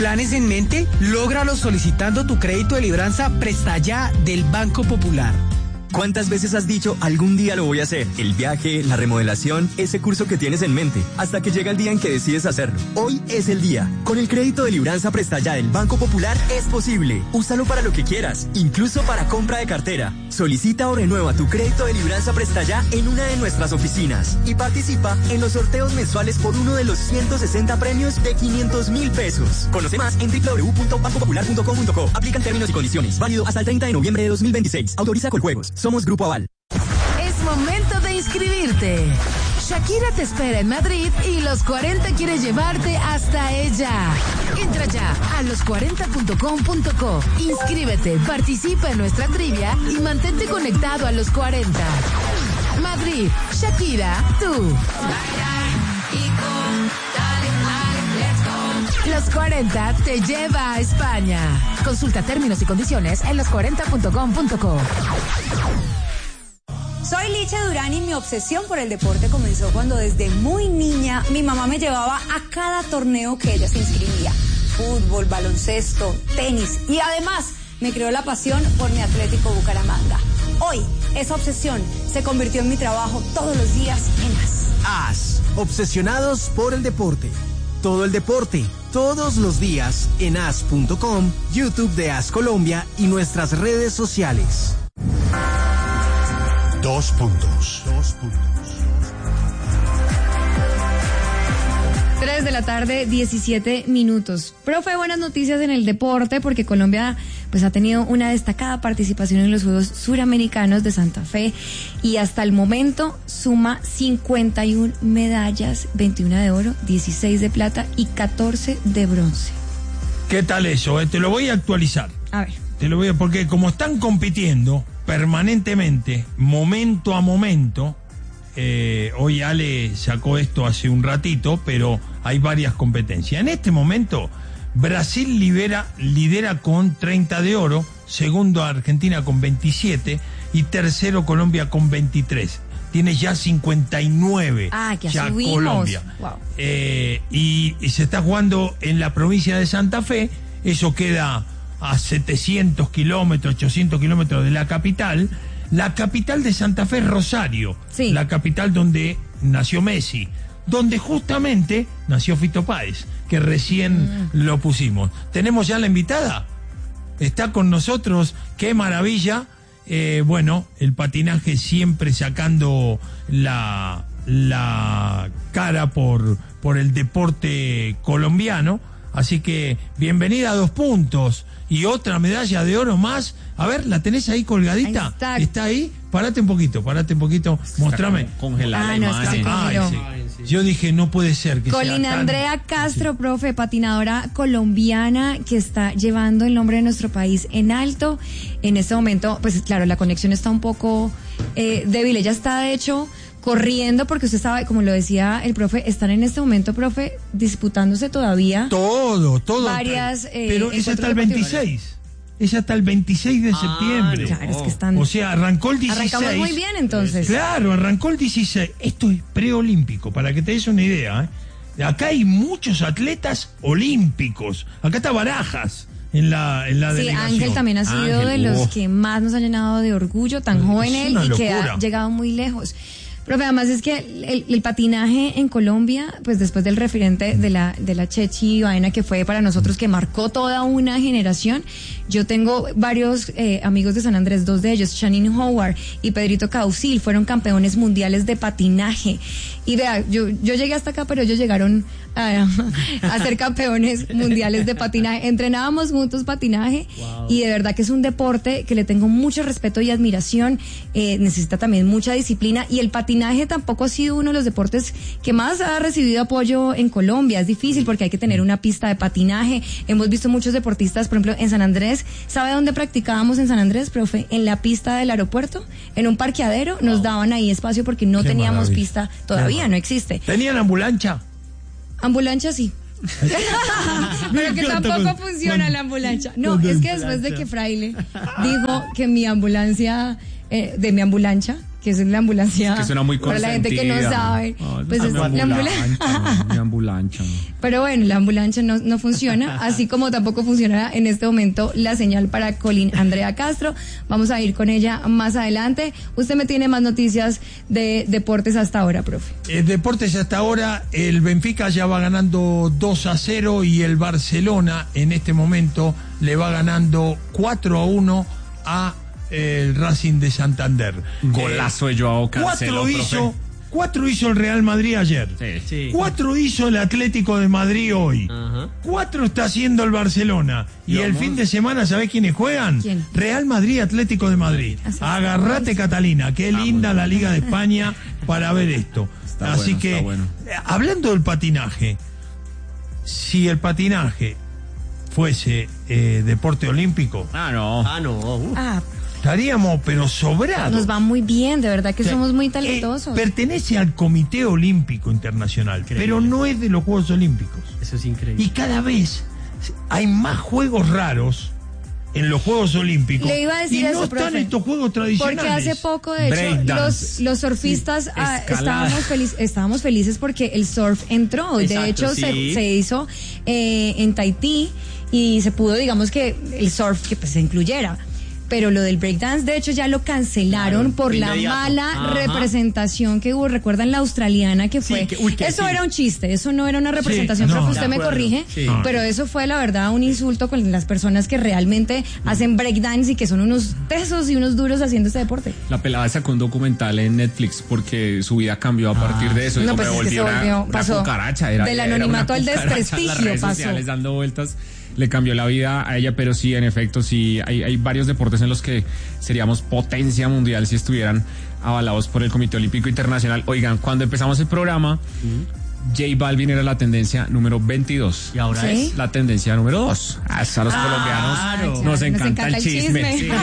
planes en mente? Lógralos solicitando tu crédito de libranza Presta Ya del Banco Popular. ¿Cuántas veces has dicho algún día lo voy a hacer? El viaje, la remodelación, ese curso que tienes en mente, hasta que llega el día en que decides hacerlo. Hoy es el día. Con el crédito de libranza Presta Ya del Banco Popular es posible. Úsalo para lo que quieras, incluso para compra de cartera. Solicita o renueva tu crédito de libranza Presta Ya en una de nuestras oficinas y participa en los sorteos mensuales por uno de los 160 premios de 500.000 pesos. Conoce más en www.bancopopular.com.co. Aplican términos y condiciones. Válido hasta el 30 de noviembre de 2026. Autoriza Coljuegos. Somos Grupo Aval. Es momento de inscribirte. Shakira te espera en Madrid y Los 40 quiere llevarte hasta ella. Entra ya a los40.com.co. Inscríbete, participa en nuestra trivia y mantente conectado a Los 40. Madrid, Shakira, tú. Los 40 te lleva a España. Consulta términos y condiciones en los40.com.co. Soy Licha Durán y mi obsesión por el deporte comenzó cuando desde muy niña mi mamá me llevaba a cada torneo que ella se inscribía. Fútbol, baloncesto, tenis y además me creó la pasión por mi Atlético Bucaramanga. Hoy esa obsesión se convirtió en mi trabajo todos los días en AS. AS, obsesionados por el deporte. Todo el deporte, todos los días en as.com, YouTube de AS Colombia y nuestras redes sociales. 2 puntos. 3 de la tarde, 17 minutos. Profe, buenas noticias en el deporte porque Colombia pues ha tenido una destacada participación en los Juegos Suramericanos de Santa Fe y hasta el momento suma 51 medallas, 21 de oro, 16 de plata y 14 de bronce. ¿Qué tal eso? Te lo voy a actualizar. A ver. Porque como están compitiendo permanentemente, momento a momento, hoy Ale sacó esto hace un ratito, pero hay varias competencias. En este momento, Brasil lidera con 30 de oro, segundo Argentina con 27 y tercero Colombia con 23. Tiene ya 59 que ya subimos. Colombia. Wow. Y se está jugando en la provincia de Santa Fe, eso queda a 700 kilómetros, 800 kilómetros de la capital. La capital de Santa Fe es Rosario, sí. La capital donde nació Messi, donde justamente nació Fito Páez, que recién lo pusimos. ¿Tenemos ya la invitada? Está con nosotros, qué maravilla. Bueno, el patinaje siempre sacando la cara por el deporte colombiano. Así que bienvenida a 2 puntos y otra medalla de oro más. A ver, ¿la tenés ahí colgadita? ¿Está ahí? Parate un poquito, mostrame. Congelada la imagen. Sí. Yo dije, no puede ser que Colina sea tan... Andrea Castro, profe, patinadora colombiana que está llevando el nombre de nuestro país en alto. En este momento, pues claro, la conexión está un poco débil. Ella está, de hecho, corriendo porque usted sabe, como lo decía el profe, están en este momento, profe, disputándose todavía. Todo. Varias. Pero es hasta el 26. Es hasta el 26 de septiembre. Claro, es que están... O sea, arrancó el 16. Arrancamos muy bien, entonces. Claro, arrancó el 16. Esto es preolímpico, para que te des una idea. Acá hay muchos atletas olímpicos. Acá está Barajas en la delegación. Ángel también ha sido de los que más nos ha llenado de orgullo, tan joven él y que ha llegado muy lejos. Profe, además es que el patinaje en Colombia, pues después del referente de la Chechi Baena, que fue para nosotros, que marcó toda una generación, yo tengo varios amigos de San Andrés, 2 de ellos, Shannon Howard y Pedrito Causil, fueron campeones mundiales de patinaje. Y vea, yo llegué hasta acá, pero ellos llegaron a ser campeones mundiales de patinaje. Entrenábamos juntos patinaje. Wow. Y de verdad que es un deporte que le tengo mucho respeto y admiración. Necesita también mucha disciplina, y el patinaje tampoco ha sido uno de los deportes que más ha recibido apoyo en Colombia. Es difícil porque hay que tener una pista de patinaje. Hemos visto muchos deportistas, por ejemplo, en San Andrés. ¿Sabe dónde practicábamos en San Andrés, profe? En la pista del aeropuerto, en un parqueadero. Nos daban ahí espacio porque no teníamos pista todavía, no existe. ¿Tenían ambulancia? Ambulancia sí. Pero que tampoco funciona la ambulancia. No, es que después de que Fraile dijo que mi ambulancia, de mi ambulancia, que es la ambulancia. Es que suena muy para la gente que no sabe. Pues es la ambulancia. Mi ambulancia. Pero bueno, la ambulancia no funciona, así como tampoco funcionará en este momento la señal para Colin Andrea Castro. Vamos a ir con ella más adelante. Usted me tiene más noticias de deportes hasta ahora, profe. Deportes hasta ahora, el Benfica ya va ganando 2-0 y el Barcelona en este momento le va ganando 4-1 a el Racing de Santander. Golazo de Joao Cancelo, cuatro hizo el Real Madrid ayer. Sí. 4 hizo el Atlético de Madrid hoy. 4 está haciendo el Barcelona. Y el fin de semana, ¿sabés quiénes juegan? ¿Quién? Real Madrid, Atlético de Madrid. Agarrate, Catalina. Qué linda la Liga de España para ver esto. Así que, hablando del patinaje, si el patinaje fuese deporte olímpico. Estaríamos, pero sobrados. Nos va muy bien, de verdad que somos muy talentosos. Pertenece al Comité Olímpico Internacional, pero no es de los Juegos Olímpicos. Eso es increíble. Y cada vez hay más juegos raros en los Juegos Olímpicos. Le iba a decir y no eso, están profe, estos juegos tradicionales. Porque hace poco, de hecho, los surfistas estábamos felices porque el surf entró. Exacto, de hecho, se hizo en Tahití y se pudo, digamos que el surf que pues se incluyera. Pero lo del breakdance, de hecho, ya lo cancelaron por la mala representación que hubo. ¿Recuerdan la australiana que fue? Eso era un chiste, eso no era una representación, profe, usted me corrige. Pero eso fue, la verdad, un insulto con las personas que realmente hacen breakdance y que son unos tesos y unos duros haciendo este deporte. La pelada sacó un documental en Netflix porque su vida cambió a partir de eso. No, pues me volvió una cucaracha. Del anonimato al desprestigio, las redes pasó. Sociales dando vueltas. Le cambió la vida a ella, pero sí, en efecto, sí, hay varios deportes en los que seríamos potencia mundial si estuvieran avalados por el Comité Olímpico Internacional. Oigan, cuando empezamos el programa, J Balvin era la tendencia número 22. Y ahora es la tendencia número 2. Hasta los colombianos nos encanta el chisme. Sí.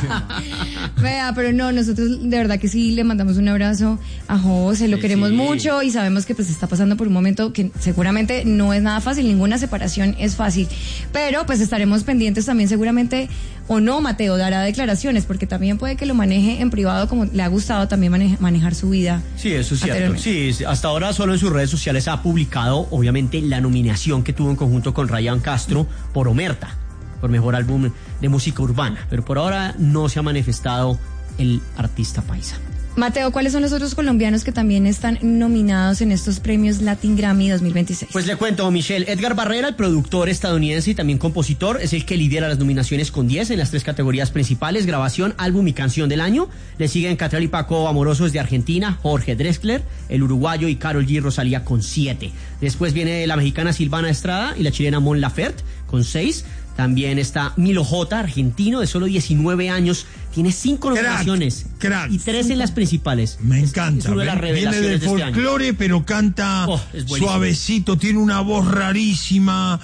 Vea, pero no, nosotros de verdad que sí le mandamos un abrazo a José, lo queremos mucho y sabemos que pues está pasando por un momento que seguramente no es nada fácil, ninguna separación es fácil, pero pues estaremos pendientes también seguramente, o no, Mateo dará declaraciones, porque también puede que lo maneje en privado como le ha gustado también manejar su vida. Sí, eso es cierto. Sí, hasta ahora solo en sus redes sociales ha publicado, obviamente, la nominación que tuvo en conjunto con Ryan Castro por Omerta, por mejor álbum de música urbana, pero por ahora no se ha manifestado el artista paisa. Mateo, ¿cuáles son los otros colombianos que también están nominados en estos premios Latin Grammy 2026? Pues le cuento, Michelle. Edgar Barrera, el productor estadounidense y también compositor, es el que lidera las nominaciones con 10 en las 3 categorías principales: grabación, álbum y canción del año. Le siguen Catriel y Paco Amoroso desde Argentina, Jorge Drexler, el uruguayo, y Karol G. Rosalía con 7. Después viene la mexicana Silvana Estrada y la chilena Mon Laferte con 6. También está Milo J, argentino de solo 19 años, tiene 5 nominaciones y 3 en las principales. Me encanta. Es una de las revelaciones viene del folclore, pero canta suavecito, tiene una voz rarísima,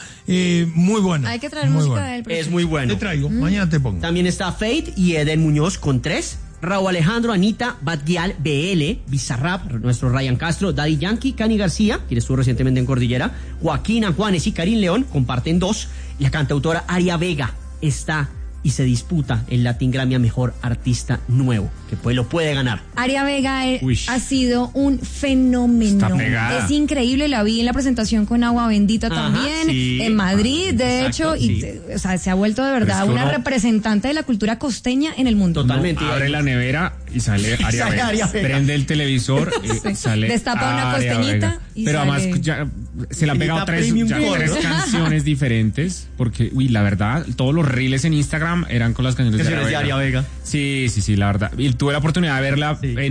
muy buena. Hay que traer música de él. Es muy bueno. Te traigo, mañana te pongo. También está Fate y Eden Muñoz con 3. Raúl Alejandro, Anita, Bad Gyal, BL, Bizarrap, nuestro Ryan Castro, Daddy Yankee, Cani García, quien estuvo recientemente en Cordillera, Joaquín Juanes y Karim León comparten 2. La cantautora Aria Vega está y se disputa el Latin Grammy a Mejor Artista Nuevo, que pues lo puede ganar. Aria Vega ha sido un fenómeno. Es increíble, la vi en la presentación con Agua Bendita también, en Madrid, de hecho, y o sea, se ha vuelto de verdad una representante de la cultura costeña en el mundo. Totalmente. Abre la nevera y sale Aria Vega. Prende el televisor y sale destapa una costeñita y pero sale. además ya se le han pegado 3 canciones diferentes, porque la verdad, todos los reels en Instagram eran con las canciones de Aria Vega. Sí, la verdad. Y tuve la oportunidad de verla en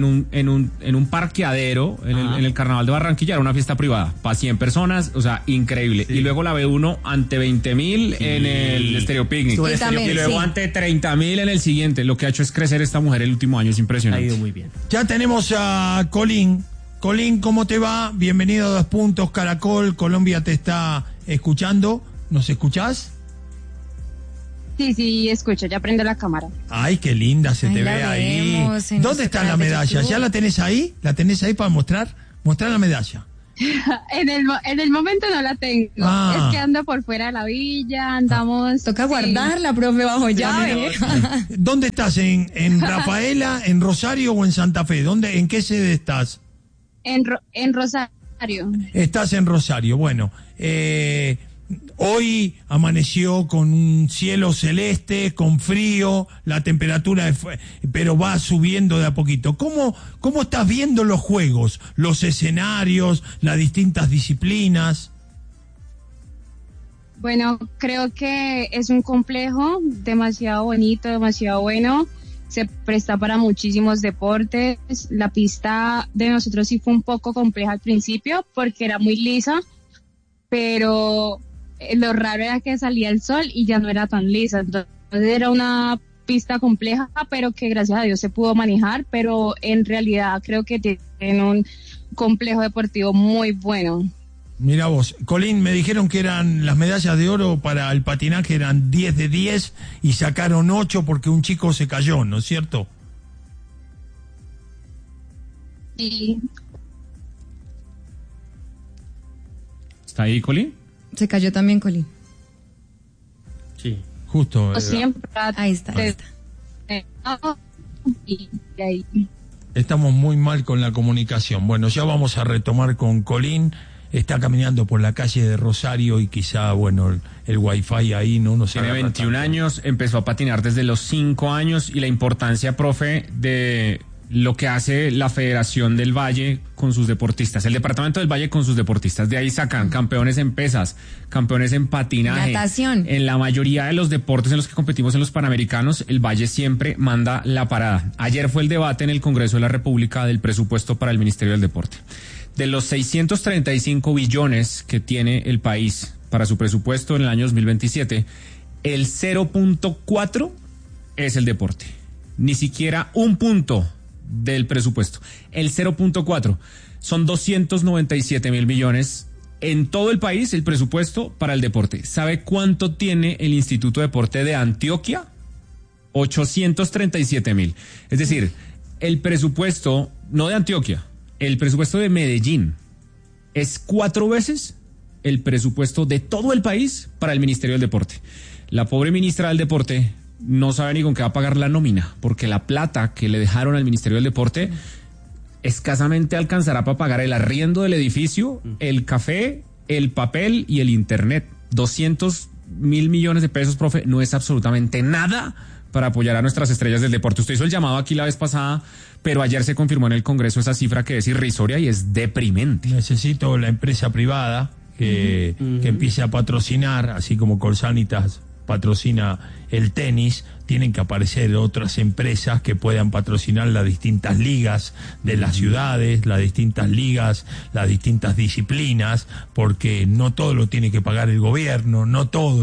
un parqueadero en el Carnaval de Barranquilla. Era una fiesta privada para 100 personas, o sea, increíble. Y luego la ve uno ante 20.000 en el Stereo Picnic. Y luego ante 30.000 en el siguiente. Lo que ha hecho es crecer esta mujer el último año, es impresionante. Ha ido muy bien. Ya tenemos a Colín. Colín, ¿cómo te va? Bienvenido a 2 Puntos Caracol. Colombia te está escuchando. ¿Nos escuchás? Sí, escucho, ya prendo la cámara. Ay, qué linda se te ve ahí. ¿Dónde está la medalla? ¿Ya la tenés ahí? ¿La tenés ahí para mostrar? Mostrar la medalla. En el momento no la tengo. Es que ando por fuera de la villa, andamos... Toca guardarla, profe, bajo llave. ¿Dónde estás? ¿En Rafaela, en Rosario o en Santa Fe? ¿En qué sede estás? En Rosario. Estás en Rosario. Bueno, hoy amaneció con un cielo celeste, con frío, la temperatura pero va subiendo de a poquito. ¿Cómo estás viendo los juegos, los escenarios, las distintas disciplinas? Bueno, creo que es un complejo demasiado bonito, demasiado bueno. Se presta para muchísimos deportes. La pista de nosotros sí fue un poco compleja al principio porque era muy lisa, pero lo raro era que salía el sol y ya no era tan lisa. Entonces era una pista compleja, pero que gracias a Dios se pudo manejar, pero en realidad creo que tienen un complejo deportivo muy bueno. Mira vos, Colín, me dijeron que eran las medallas de oro para el patinaje, eran 10 de 10 y sacaron 8 porque un chico se cayó, ¿no es cierto? Sí. ¿Está ahí, Colín? Se cayó también, Colín. Sí. Justo. Siempre. Ahí está. Y ahí. Estamos muy mal con la comunicación. Bueno, ya vamos a retomar con Colín. Está caminando por la calle de Rosario y quizá, bueno, el wifi ahí no nos tiene 21 años, empezó a patinar desde los 5 años y la importancia, profe, de lo que hace la Federación del Valle con sus deportistas, el Departamento del Valle con sus deportistas. De ahí sacan campeones en pesas, campeones en patinaje, natación. En la mayoría de los deportes en los que competimos en los Panamericanos, el Valle siempre manda la parada. Ayer fue el debate en el Congreso de la República del presupuesto para el Ministerio del Deporte. De los 635 billones que tiene el país para su presupuesto en el año 2027, el 0.4 es el deporte. Ni siquiera un punto del presupuesto. El 0.4 son 297.000 millones en todo el país el presupuesto para el deporte. ¿Sabe cuánto tiene el Instituto de Deporte de Antioquia? 837.000. Es decir, el presupuesto, no de Antioquia, el presupuesto de Medellín es 4 veces el presupuesto de todo el país para el Ministerio del Deporte. La pobre ministra del Deporte no sabe ni con qué va a pagar la nómina, porque la plata que le dejaron al Ministerio del Deporte escasamente alcanzará para pagar el arriendo del edificio, el café, el papel y el internet. 200.000 millones de pesos, profe, no es absolutamente nada para apoyar a nuestras estrellas del deporte. Usted hizo el llamado aquí la vez pasada, pero ayer se confirmó en el Congreso esa cifra que es irrisoria y es deprimente. Necesito la empresa privada que empiece a patrocinar, así como Colsanitas patrocina el tenis, tienen que aparecer otras empresas que puedan patrocinar las distintas ligas de las ciudades, las distintas ligas, las distintas disciplinas, porque no todo lo tiene que pagar el gobierno, no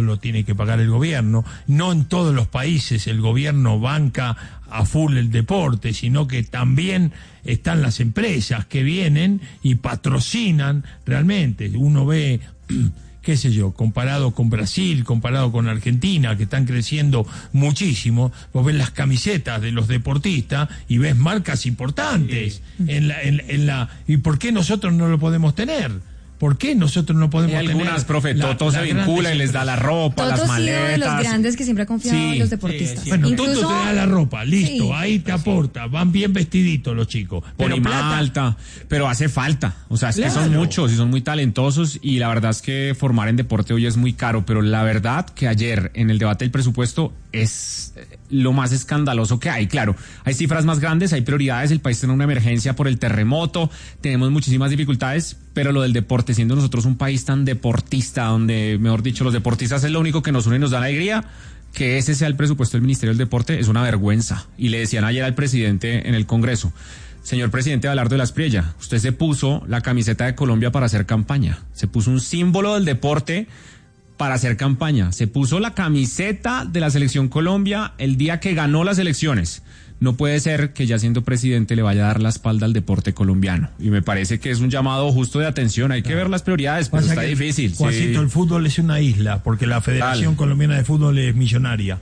en todos los países el gobierno banca a full el deporte, sino que también están las empresas que vienen y patrocinan realmente. Uno ve qué sé yo, comparado con Brasil, comparado con Argentina, que están creciendo muchísimo, vos ves las camisetas de los deportistas y ves marcas importantes ¿y por qué nosotros no lo podemos tener? ¿Por qué nosotros no podemos tener? Algunas, profe, Toto se vincula y les da la ropa, las maletas. Toto ha sido de los grandes que siempre ha confiado en los deportistas. Bueno, incluso, Toto te da la ropa, listo, ahí te aporta, van bien vestiditos los chicos. Pero plata, pero hace falta. O sea, es que son muchos y son muy talentosos y la verdad es que formar en deporte hoy es muy caro, pero la verdad que ayer en el debate del presupuesto es lo más escandaloso que hay. Claro, hay cifras más grandes, hay prioridades, el país tiene una emergencia por el terremoto, tenemos muchísimas dificultades, pero lo del deporte, siendo nosotros un país tan deportista, donde, mejor dicho, los deportistas es lo único que nos une y nos da alegría, que ese sea el presupuesto del Ministerio del Deporte es una vergüenza. Y le decían ayer al presidente en el Congreso, señor presidente Abelardo de la Espriella, usted se puso la camiseta de Colombia para hacer campaña, se puso un símbolo del deporte para hacer campaña, se puso la camiseta de la Selección Colombia el día que ganó las elecciones. No puede ser que ya siendo presidente le vaya a dar la espalda al deporte colombiano. Y me parece que es un llamado justo de atención. Hay que ver las prioridades, pero está difícil. Juancito, el fútbol es una isla, porque la Federación Colombiana de Fútbol es millonaria.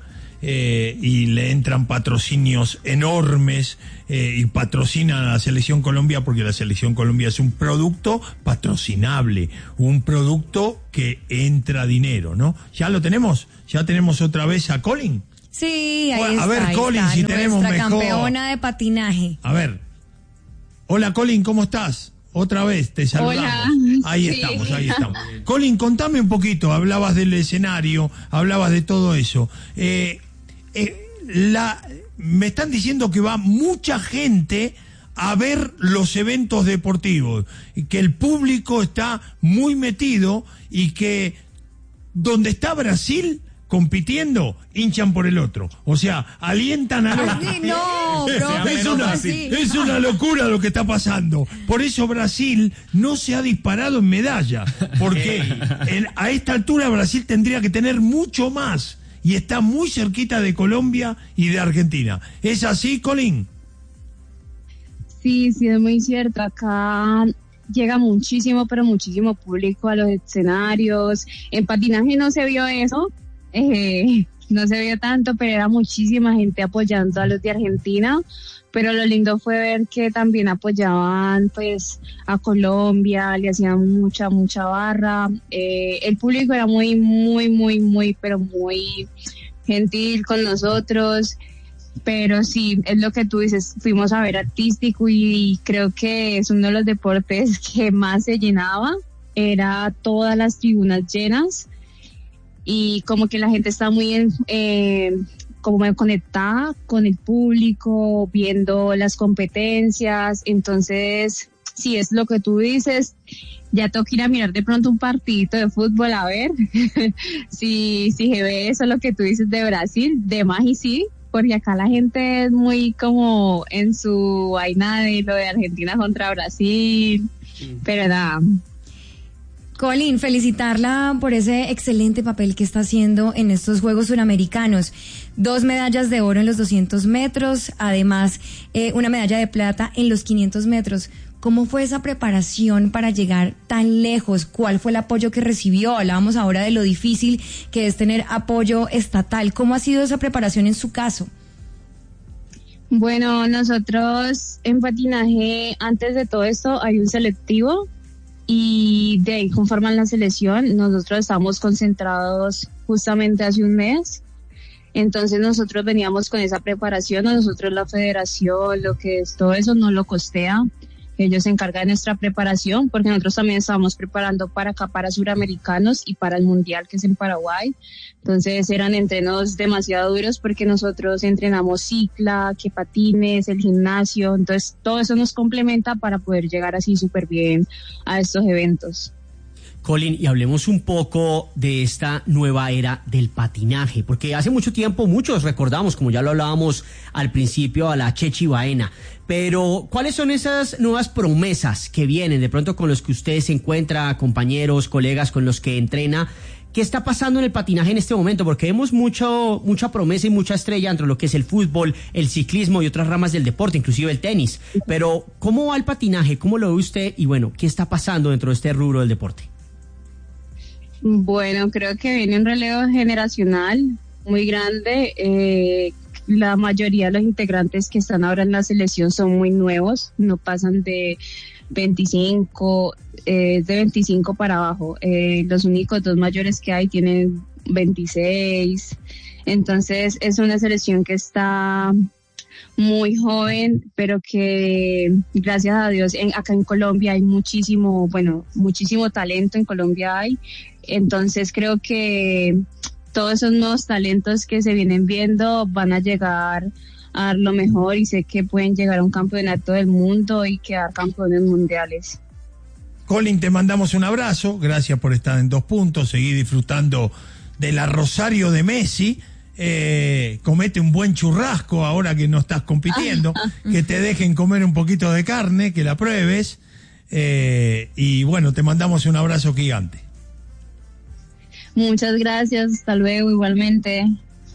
y le entran patrocinios enormes y patrocinan a la Selección Colombia, porque la Selección Colombia es un producto patrocinable, un producto que entra dinero, ¿no? ¿Ya lo tenemos? ¿Ya tenemos otra vez a Colin? Sí, ahí a ver, Colin, si tenemos nuestra mejor. Campeona de patinaje. A ver. Hola, Colin, ¿cómo estás? Otra vez te saludamos. Hola. Ahí estamos. Colin, contame un poquito, hablabas del escenario, hablabas de todo eso. Me están diciendo que va mucha gente a ver los eventos deportivos, y que el público está muy metido y que donde está Brasil compitiendo, hinchan por el otro. O sea, alientan al otro. No, bro, es una locura lo que está pasando. Por eso Brasil no se ha disparado en medalla. Porque a esta altura Brasil tendría que tener mucho más. Y está muy cerquita de Colombia y de Argentina. ¿Es así, Colin? Sí, es muy cierto. Acá llega muchísimo, pero muchísimo público a los escenarios. En patinaje no se vio eso. No se vio tanto, pero era muchísima gente apoyando a los de Argentina, pero lo lindo fue ver que también apoyaban pues a Colombia, le hacían mucha barra, el público era muy, pero muy gentil con nosotros, pero sí, es lo que tú dices, fuimos a ver artístico y creo que es uno de los deportes que más se llenaba, era todas las tribunas llenas, y como que la gente está muy como conectada con el público, viendo las competencias, entonces sí, es lo que tú dices, ya tengo que ir a mirar de pronto un partidito de fútbol a ver si se ve eso lo que tú dices de Brasil, de más y sí, porque acá la gente es muy como en su vaina de lo de Argentina contra Brasil, pero nada. Colin, felicitarla por ese excelente papel que está haciendo en estos Juegos Suramericanos. 2 medallas de oro en los 200 metros, además una medalla de plata en los 500 metros. ¿Cómo fue esa preparación para llegar tan lejos? ¿Cuál fue el apoyo que recibió? Hablábamos ahora de lo difícil que es tener apoyo estatal. ¿Cómo ha sido esa preparación en su caso? Bueno, nosotros en patinaje, antes de todo esto, hay un selectivo y de ahí conforman la selección. Nosotros estamos concentrados justamente hace un mes, entonces nosotros veníamos con esa preparación, a nosotros la federación, lo que es todo eso nos lo costea, ellos se encargan de nuestra preparación, porque nosotros también estábamos preparando para acá, para suramericanos y para el mundial que es en Paraguay, entonces eran entrenos demasiado duros porque nosotros entrenamos cicla, que patines, el gimnasio, entonces todo eso nos complementa para poder llegar así súper bien a estos eventos. Colin, y hablemos un poco de esta nueva era del patinaje, porque hace mucho tiempo muchos recordamos, como ya lo hablábamos al principio, a la Chechi Baena, pero ¿cuáles son esas nuevas promesas que vienen de pronto con los que usted se encuentra, compañeros, colegas con los que entrena? ¿Qué está pasando en el patinaje en este momento? Porque vemos mucha promesa y mucha estrella entre lo que es el fútbol, el ciclismo y otras ramas del deporte, inclusive el tenis, pero ¿cómo va el patinaje? ¿Cómo lo ve usted? Y bueno, ¿qué está pasando dentro de este rubro del deporte? Bueno, creo que viene un relevo generacional muy grande. La mayoría de los integrantes que están ahora en la selección son muy nuevos, no pasan de 25, de 25 para abajo. Los únicos 2 mayores que hay tienen 26. Entonces es una selección que está muy joven, pero gracias a Dios acá en Colombia hay muchísimo talento, en Colombia hay. Entonces creo que todos esos nuevos talentos que se vienen viendo van a llegar a dar lo mejor y sé que pueden llegar a un campeonato del mundo y quedar campeones mundiales. Colin, te mandamos un abrazo, gracias por estar en 2 puntos, seguí disfrutando de la Rosario de Messi, comete un buen churrasco ahora que no estás compitiendo, que te dejen comer un poquito de carne, que la pruebes, y bueno, te mandamos un abrazo gigante. Muchas gracias, hasta luego, igualmente.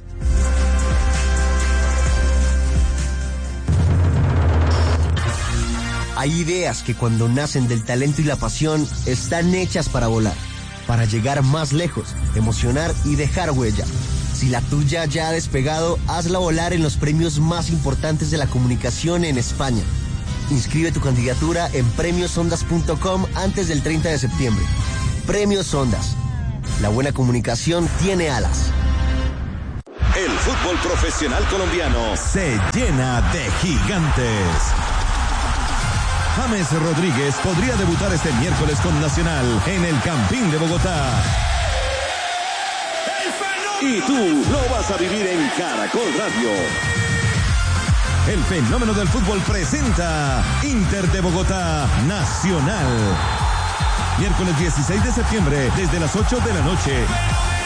Hay ideas que cuando nacen del talento y la pasión están hechas para volar, para llegar más lejos, emocionar y dejar huella. Si la tuya ya ha despegado, hazla volar en los premios más importantes de la comunicación en España. Inscribe tu candidatura en premiosondas.com antes del 30 de septiembre. Premios Ondas. La buena comunicación tiene alas. El fútbol profesional colombiano se llena de gigantes. James Rodríguez podría debutar este miércoles con Nacional en el Campín de Bogotá. Y tú lo vas a vivir en Caracol Radio. El fenómeno del fútbol presenta Inter de Bogotá Nacional. Miércoles 16 de septiembre desde las 8 de la noche.